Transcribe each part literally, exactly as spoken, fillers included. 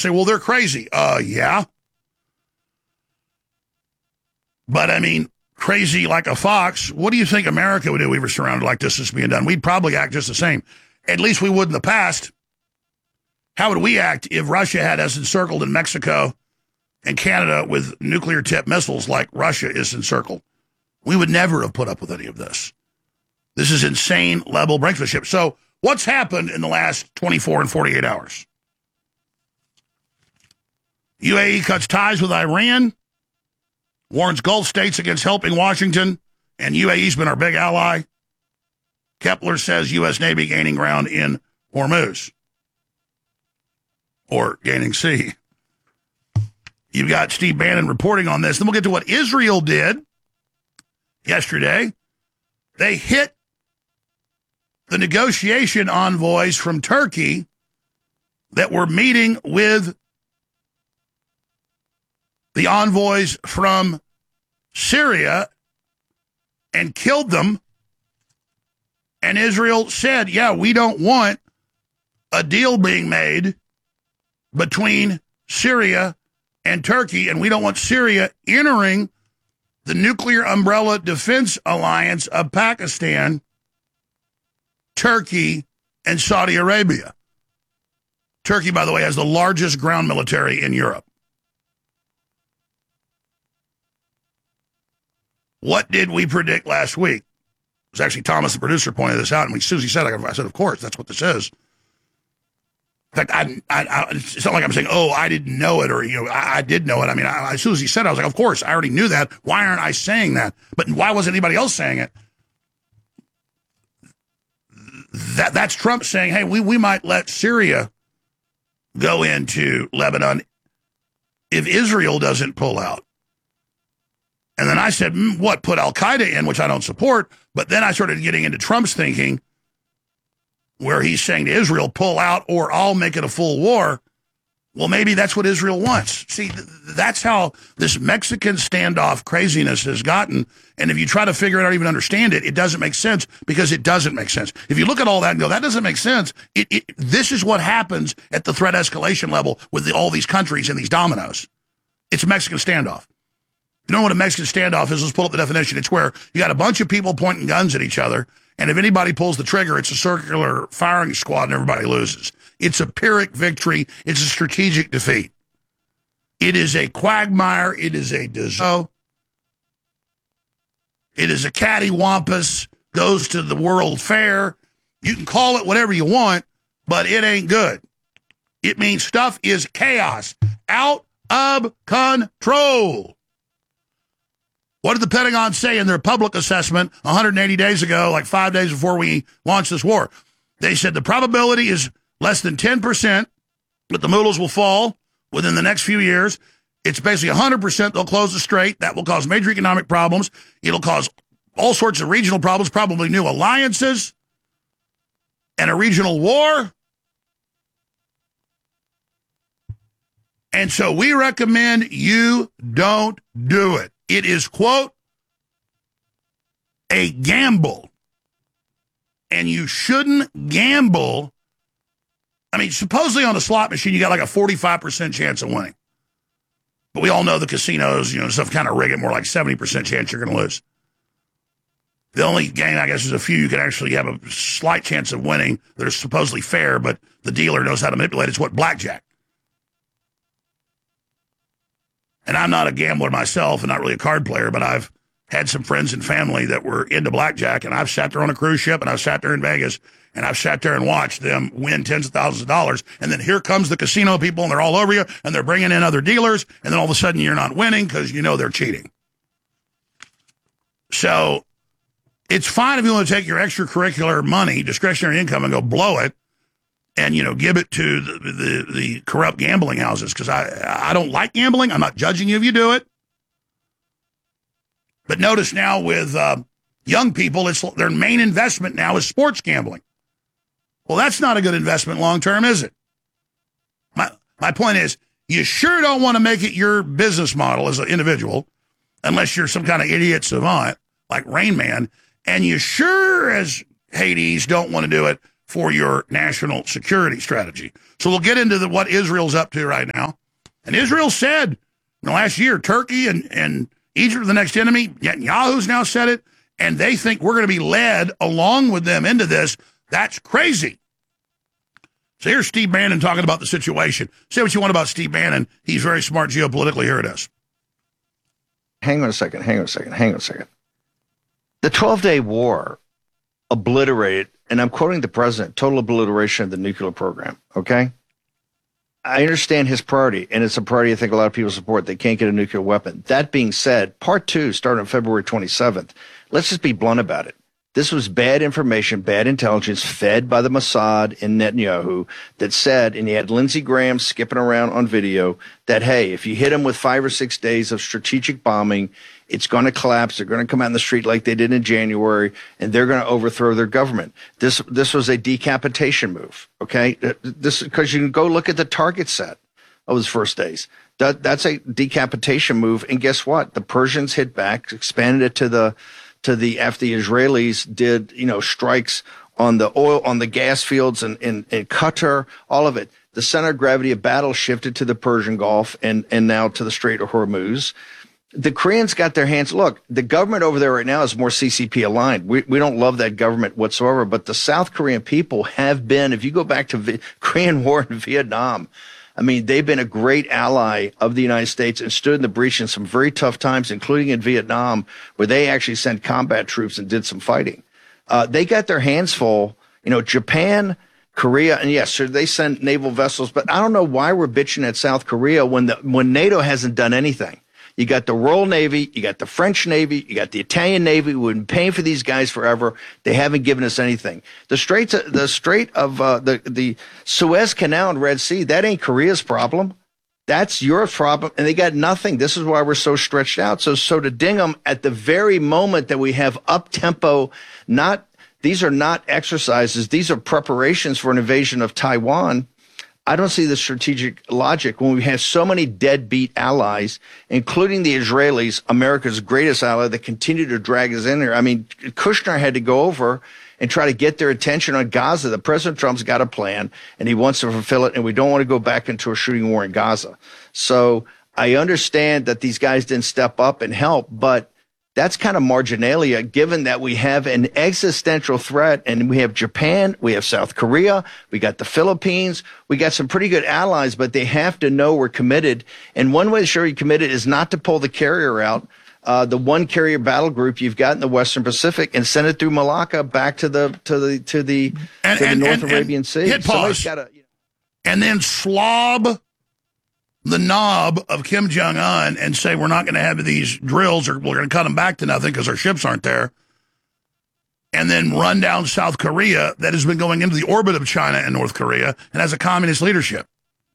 say, well, they're crazy. Uh, yeah. But, I mean, crazy like a fox. What do you think America would do if we were surrounded like this is being done? We'd probably act just the same. At least we would in the past. How would we act if Russia had us encircled in Mexico and Canada with nuclear-tipped missiles like Russia is encircled? We would never have put up with any of this. This is insane level brinksmanship. So what's happened in the last twenty-four and forty-eight hours? U A E cuts ties with Iran, warns Gulf states against helping Washington, and U A E's been our big ally. Kepler says U S Navy gaining ground in Hormuz. Or gaining sea. You've got Steve Bannon reporting on this. Then we'll get to what Israel did yesterday. They hit the negotiation envoys from Turkey that were meeting with the envoys from Syria and killed them. And Israel said, yeah, we don't want a deal being made between Syria and Turkey, and we don't want Syria entering the nuclear umbrella defense alliance of Pakistan, Turkey, and Saudi Arabia. Turkey, by the way, has the largest ground military in Europe. What did we predict last week? It was actually Thomas, the producer, pointed this out, and as soon as he said it, I said, of course, that's what this is. In fact, I, I, I, it's not like I'm saying, oh, I didn't know it, or, you know, I, I did know it. I mean, I, as soon as he said it, I was like, of course, I already knew that. Why aren't I saying that? But why wasn't anybody else saying it? That That's Trump saying, hey, we, we might let Syria go into Lebanon if Israel doesn't pull out. And then I said, mm, what, put Al-Qaeda in, which I don't support. But then I started getting into Trump's thinking, where he's saying to Israel, pull out or I'll make it a full war. Well, maybe that's what Israel wants. See, th- that's how this Mexican standoff craziness has gotten. And if you try to figure it out or even understand it, it doesn't make sense because it doesn't make sense. If you look at all that and go, that doesn't make sense, it, it, this is what happens at the threat escalation level with the, all these countries and these dominoes. It's a Mexican standoff. You know what a Mexican standoff is? Let's pull up the definition. It's where you got a bunch of people pointing guns at each other, and if anybody pulls the trigger, it's a circular firing squad and everybody loses. It's a Pyrrhic victory. It's a strategic defeat. It is a quagmire. It is a disaster. It is a cattywampus, goes to the World Fair. You can call it whatever you want, but it ain't good. It means stuff is chaos, out of control. What did the Pentagon say in their public assessment one hundred eighty days ago, like five days before we launched this war? They said the probability is less than ten percent that the mullahs will fall within the next few years. It's basically one hundred percent they'll close the strait. That will cause major economic problems. It'll cause all sorts of regional problems, probably new alliances and a regional war. And so we recommend you don't do it. It is, quote, a gamble. And you shouldn't gamble. I mean, supposedly on a slot machine, you got like a forty-five percent chance of winning. But we all know the casinos, you know, stuff kind of rig it more like seventy percent chance you're going to lose. The only game, I guess, is a few you can actually have a slight chance of winning that are supposedly fair, but the dealer knows how to manipulate. It's what blackjack. And I'm not a gambler myself and not really a card player, but I've had some friends and family that were into blackjack, and I've sat there on a cruise ship, and I've sat there in Vegas, and I've sat there and watched them win tens of thousands of dollars, and then here comes the casino people, and they're all over you, and they're bringing in other dealers, and then all of a sudden you're not winning because you know they're cheating. So it's fine if you want to take your extracurricular money, discretionary income, and go blow it, and, you know, give it to the, the, the corrupt gambling houses, because I, I don't like gambling. I'm not judging you if you do it. But notice now with uh, young people, it's their main investment now is sports gambling. Well, that's not a good investment long-term, is it? My, my point is, you sure don't want to make it your business model as an individual, unless you're some kind of idiot savant like Rain Man, and you sure as Hades don't want to do it for your national security strategy. So we'll get into the, what Israel's up to right now. And Israel said in the last year, Turkey and, and Egypt are the next enemy. Netanyahu's now said it, and they think we're going to be led along with them into this. That's crazy. So here's Steve Bannon talking about the situation. Say what you want about Steve Bannon. He's very smart geopolitically. Here it is. Hang on a second, hang on a second, hang on a second. The twelve-day war obliterated, and I'm quoting the president, total obliteration of the nuclear program, okay? I understand his priority, and it's a priority I think a lot of people support. They can't get a nuclear weapon. That being said, part two, starting on February twenty-seventh, let's just be blunt about it. This was bad information, bad intelligence fed by the Mossad and Netanyahu that said, and he had Lindsey Graham skipping around on video, that, hey, if you hit them with five or six days of strategic bombing, it's going to collapse. They're going to come out in the street like they did in January, and they're going to overthrow their government. This this was a decapitation move, okay? This because you can go look at the target set of his first days. That, that's a decapitation move, and guess what? The Persians hit back, expanded it to the to the after the Israelis did, you know, strikes on the oil, on the gas fields in, in, in Qatar, all of it. The center of gravity of battle shifted to the Persian Gulf and, and now to the Strait of Hormuz. The Koreans got their hands. Look, the government over there right now is more C C P aligned. We we don't love that government whatsoever, but the South Korean people have been, if you go back to the Korean War in Vietnam, I mean, they've been a great ally of the United States and stood in the breach in some very tough times, including in Vietnam, where they actually sent combat troops and did some fighting. Uh, they got their hands full. You know, Japan, Korea, and yes, sir, they send naval vessels, but I don't know why we're bitching at South Korea when the when NATO hasn't done anything. You got the Royal Navy, you got the French Navy, you got the Italian Navy. We've been paying for these guys forever. They haven't given us anything. The Strait, the Strait of uh, the the Suez Canal and Red Sea, that ain't Korea's problem. That's Europe's problem, and they got nothing. This is why we're so stretched out. So, so to ding them at the very moment that we have up tempo, not these are not exercises. These are preparations for an invasion of Taiwan. I don't see the strategic logic when we have so many deadbeat allies, including the Israelis, America's greatest ally, that continue to drag us in there. I mean, Kushner had to go over and try to get their attention on Gaza. The President Trump's got a plan, and he wants to fulfill it, and we don't want to go back into a shooting war in Gaza. So I understand that these guys didn't step up and help, but that's kind of marginalia, given that we have an existential threat, and we have Japan, we have South Korea, we got the Philippines, we got some pretty good allies, but they have to know we're committed. And one way to show you're committed is not to pull the carrier out, uh, the one carrier battle group you've got in the Western Pacific, and send it through Malacca back to the to the to the, and, to the and, North and, Arabian and Sea. Hit pause. Gotta, you know. And then slob the knob of Kim Jong-un and say we're not going to have these drills or we're going to cut them back to nothing because our ships aren't there, and then run down South Korea that has been going into the orbit of China and North Korea and has a communist leadership.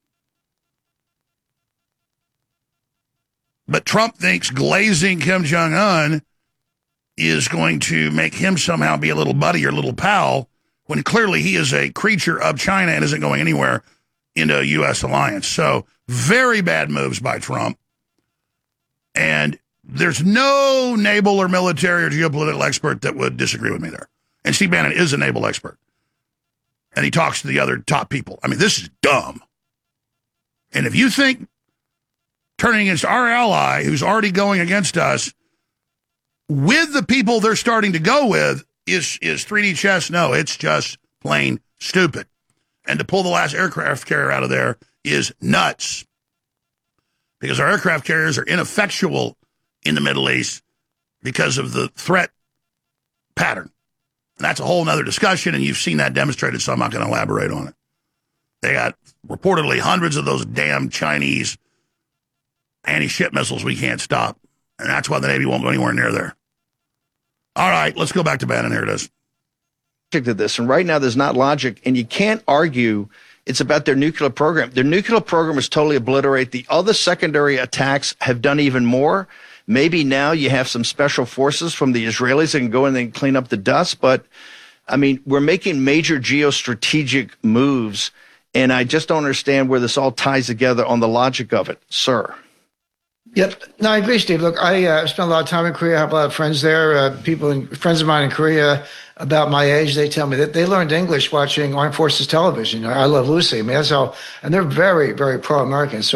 But Trump thinks glazing Kim Jong-un is going to make him somehow be a little buddy or little pal, when clearly he is a creature of China and isn't going anywhere into a U S alliance. So very bad moves by Trump. And there's no naval or military or geopolitical expert that would disagree with me there. And Steve Bannon is a naval expert. And he talks to the other top people. I mean, this is dumb. And if you think turning against our ally, who's already going against us, with the people they're starting to go with, is, is three D chess, no, it's just plain stupid. And to pull the last aircraft carrier out of there is nuts, because our aircraft carriers are ineffectual in the Middle East because of the threat pattern. And that's a whole other discussion, and you've seen that demonstrated, so I'm not going to elaborate on it. They got reportedly hundreds of those damn Chinese anti-ship missiles we can't stop, and that's why the Navy won't go anywhere near there. All right, let's go back to Bannon. Here it is. To this, and right now there's not logic, and you can't argue it's about their nuclear program. Their nuclear program is totally obliterated. The other secondary attacks have done even more. Maybe now you have some special forces from the Israelis that can go in and clean up the dust, but I mean, we're making major geostrategic moves, and I just don't understand where this all ties together on the logic of it, sir. Yep. No, I agree, Steve. Look, I uh, spent a lot of time in Korea. I have a lot of friends there, uh, people, and friends of mine in Korea. about my age, they tell me that they learned English watching Armed Forces television. I Love Lucy. I mean, that's all, and they're very, very pro-American. So